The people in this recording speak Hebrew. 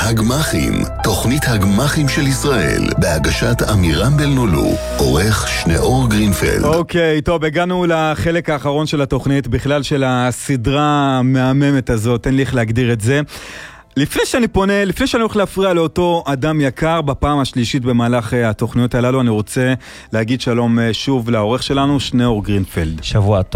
הגמחים, תוכנית הגמחים של ישראל, בהגשת אמירם בלנולו, עורך שניאור גרינפלד. אוקיי, טוב, הגענו לחלק האחרון של התוכנית, בכלל של הסדרה המהממת הזאת, אין לי איך להגדיר את זה. לפני שאני הולך להפריע לאותו אדם יקר בפעם השלישית במהלך התוכניות הללו, אני רוצה להגיד שלום שוב לעורך שלנו, שניאור גרינפלד. שבוע טוב.